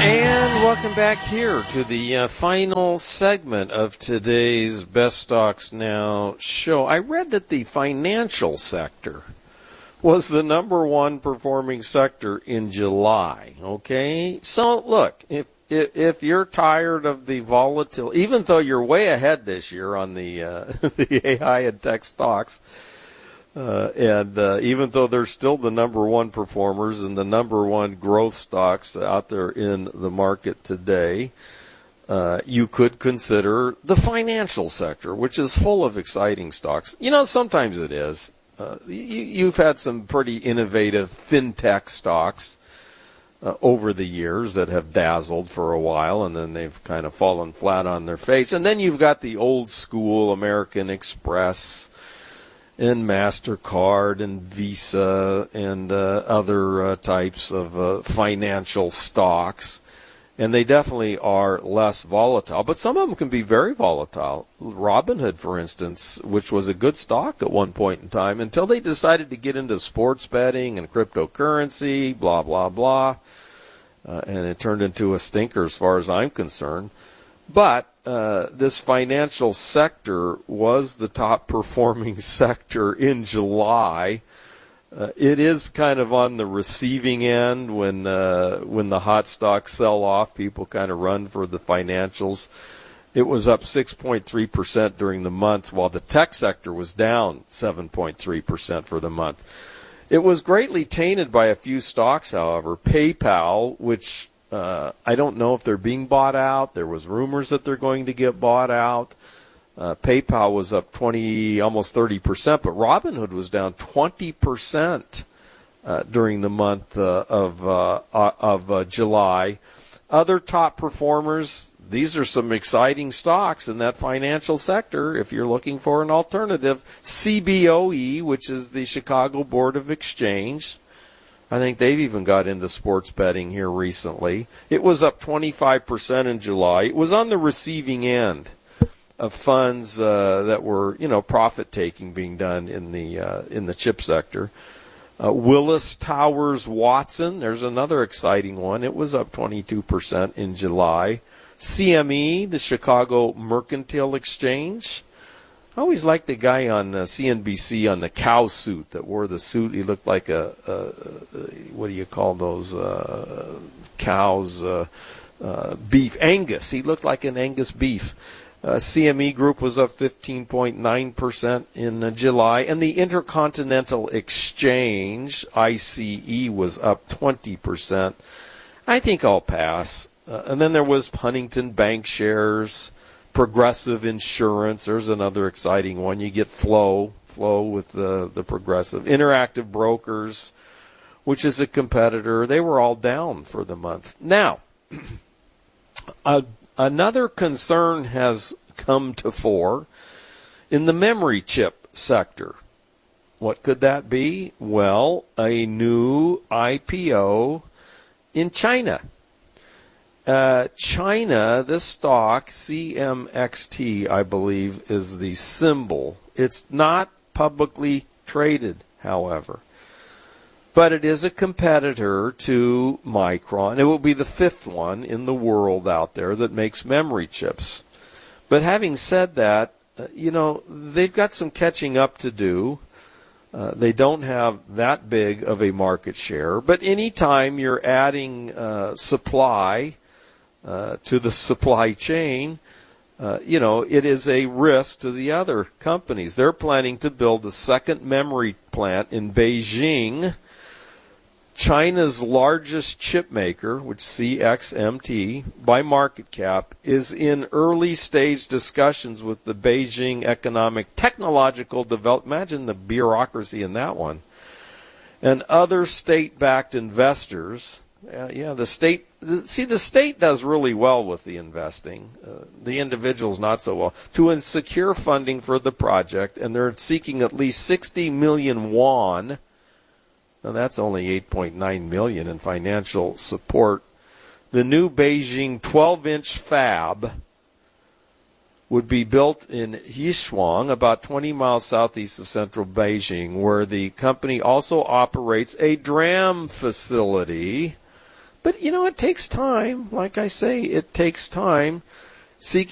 And welcome back here to the final segment of today's Best Stocks Now show. I read that the financial sector was the number one performing sector in July. Okay, so look, if you're tired of the volatility, even though you're way ahead this year on the the AI and tech stocks. And even though they're still the number one performers and the number one growth stocks out there in the market today, you could consider the financial sector, which is full of exciting stocks. You know, sometimes it is. You've had some pretty innovative fintech stocks over the years that have dazzled for a while, and then they've kind of fallen flat on their face. And then you've got the old school American Express and MasterCard and Visa and other types of financial stocks. And they definitely are less volatile, but some of them can be very volatile. Robinhood, for instance, which was a good stock at one point in time, until they decided to get into sports betting and cryptocurrency, blah, blah, blah. And it turned into a stinker as far as I'm concerned. But this financial sector was the top performing sector in July. It is kind of on the receiving end when the hot stocks sell off. People kind of run for the financials. It was up 6.3% during the month, while the tech sector was down 7.3% for the month. It was greatly tainted by a few stocks, however. PayPal, which I don't know if they're being bought out. There was rumors that they're going to get bought out. PayPal was up almost 30%, but Robinhood was down 20% during the month of July. Other top performers, these are some exciting stocks in that financial sector if you're looking for an alternative. CBOE, which is the Chicago Board of Exchange. I think they've even got into sports betting here recently. It was up 25% in July. It was on the receiving end of funds that were, profit taking being done in the chip sector. Willis Towers Watson, there's another exciting one. It was up 22% in July. CME, the Chicago Mercantile Exchange. I always liked the guy on CNBC on the cow suit that wore the suit. He looked like what do you call those cows? Beef. Angus. He looked like an Angus beef. CME Group was up 15.9% in July. And the Intercontinental Exchange, ICE, was up 20%. I think I'll pass. And then there was Huntington Bank Shares, Progressive Insurance. There's another exciting one. You get Flow with the Progressive. Interactive Brokers, which is a competitor. They were all down for the month. Now, another concern has come to fore in the memory chip sector. What could that be? Well, a new IPO in China. China, this stock, CMXT, I believe, is the symbol. It's not publicly traded, however. But it is a competitor to Micron. It will be the fifth one in the world out there that makes memory chips. But having said that, they've got some catching up to do. They don't have that big of a market share. But anytime you're adding supply to the supply chain, it is a risk to the other companies. They're planning to build a second memory plant in Beijing. China's largest chip maker, which CXMT, by market cap, is in early stage discussions with the Beijing Economic Technological Development. Imagine the bureaucracy in that one. And other state-backed investors. The state. See, the state does really well with the investing. The individuals not so well. To secure funding for the project, and they're seeking at least 60 million won. Now that's only 8.9 million in financial support. The new Beijing 12-inch fab would be built in Yishuang, about 20 miles southeast of central Beijing, where the company also operates a DRAM facility But, it takes time. Like I say, it takes time. Seeking